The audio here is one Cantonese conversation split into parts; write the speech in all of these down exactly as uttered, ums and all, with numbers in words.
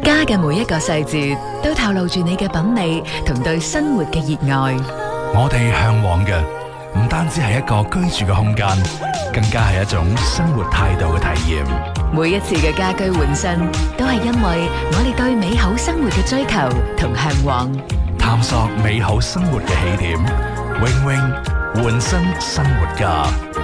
家嘅每一個細節都透露住你嘅品味同對生活嘅熱愛。 我哋向往嘅唔單止係一個居住嘅空間，更加係一種生活態度嘅體驗。 每一次嘅家居換新，都係因為我哋對美好生活嘅追求同向往。 探索美好生活嘅起點，永永換新生活家。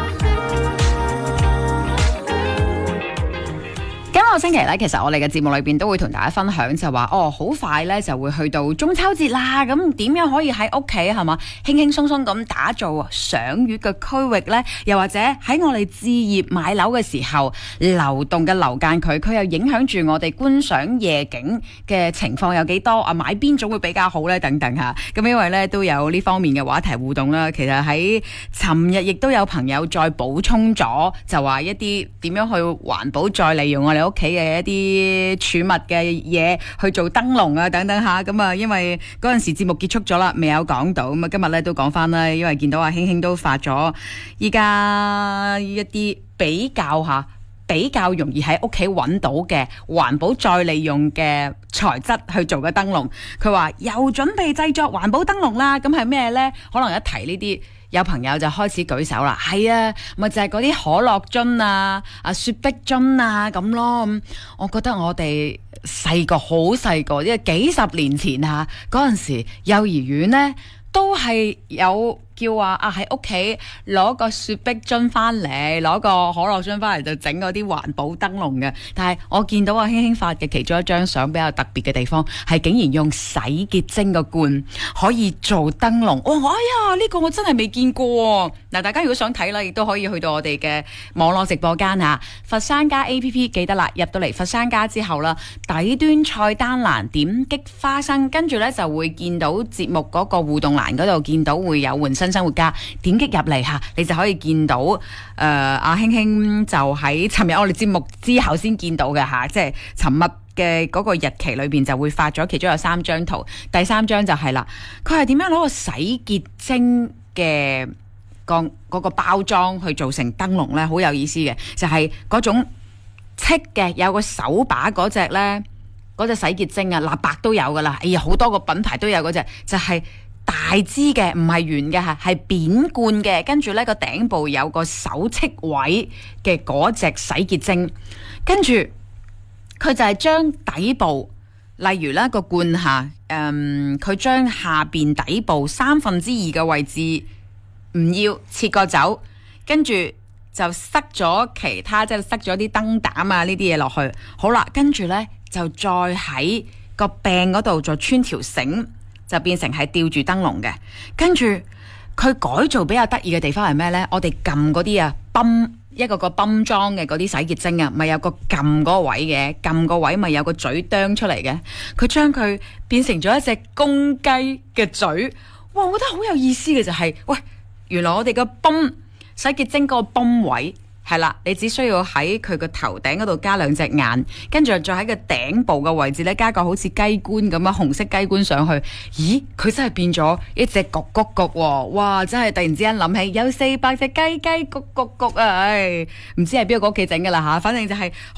今個星期咧，其實我哋嘅節目裏邊都會同大家分享，就話哦，好快咧就會去到中秋節啦。咁點樣可以喺屋企係嘛，輕輕鬆鬆咁打造賞月嘅區域呢？又或者喺我哋置業買樓嘅時候，流動嘅樓間距，佢又影響住我哋觀賞夜景嘅情況有幾多啊？買邊種會比較好呢？等等吓。咁因為咧都有呢方面嘅話題互動啦。其實喺尋日亦都有朋友再補充咗，就話一啲點樣去環保再利用我哋屋企嘅一啲儲物嘅嘢去做燈籠啊等等吓，咁啊因為嗰陣時節目結束咗啦，未有講到，咁啊今日咧都講翻啦，因為見到阿興興都發咗依家一啲比較吓比較容易喺屋企揾到嘅環保再利用嘅材質去做嘅燈籠，佢話又準備製作環保燈籠啦，咁係咩呢？可能一提呢啲，有朋友就開始舉手啦，係啊，咪就係嗰啲可樂樽啊、啊雪碧樽啊咁咯。咁我覺得我哋細個好細個，因為幾十年前啊，嗰陣時幼兒園呢都係有叫話啊喺屋企攞個雪碧樽翻嚟，攞個可樂樽翻嚟就整嗰啲環保燈籠嘅。但係我見到阿興興發嘅其中一張相比較特別嘅地方，係竟然用洗潔精嘅罐可以做燈籠。哇！哎呀，呢、這個我真係未見過。嗱，大家如果想睇啦，亦都可以去到我哋嘅網絡直播間嚇，佛山家 A P P 記得啦，入到嚟佛山家之後啦，底端菜單欄點擊花生，跟住呢就會見到節目嗰個互動欄嗰度見到會有換新生活家，點擊入嚟嚇，你就可以見到誒阿興興就喺尋日我哋節目之後先見到嘅嚇，即係尋日嘅嗰個日期裏邊就會發咗，其中有三張圖，第三張就係啦，佢係點樣攞個洗潔精嘅個嗰個包裝去做成燈籠呢？好有意思嘅，就係、是、嗰種戚嘅有個手把嗰隻呢，嗰隻洗潔精啊，立白都有噶啦，哎呀好多個品牌都有嗰隻，就係、是。大支嘅，唔係圓嘅嚇，係扁罐嘅，跟住呢個頂部有個手戚位嘅嗰隻洗潔精，跟住佢就係將底部，例如呢個罐下，誒佢將下邊底部三分之二嘅位置唔要切割走，跟住就塞咗其他，即係塞咗啲燈膽啊呢啲嘢落去，好啦，跟住呢就再喺個柄嗰度再穿條繩。就變成係吊住燈籠嘅，跟住佢改造比較得意嘅地方係咩呢？我哋撳嗰啲啊，泵一個個泵裝嘅嗰啲洗潔精啊，咪有個撳嗰個位嘅，撳個位咪有個嘴啄出嚟嘅，佢將佢變成咗一隻公雞嘅嘴，哇！我覺得好有意思嘅就係、是，喂，原來我哋個泵洗潔精嗰個泵位。係啦，你只需要喺佢個頭頂嗰度加兩隻眼，跟住再喺個頂部嘅位置咧加個好似雞冠咁樣紅色雞冠上去。咦，佢真係變咗一隻焗焗焗喎！哇，真係突然之間諗起有四百隻雞雞焗焗焗啊！唉，唔知係邊個屋企整㗎啦嚇，反正就係、是。